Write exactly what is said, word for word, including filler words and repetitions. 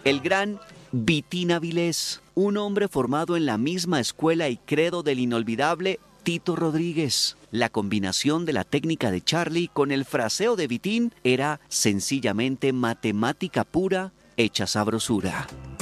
el gran Vitín Avilés, un hombre formado en la misma escuela y credo del inolvidable Tito Rodríguez. La combinación de la técnica de Charlie con el fraseo de Vitín era sencillamente matemática pura hecha sabrosura.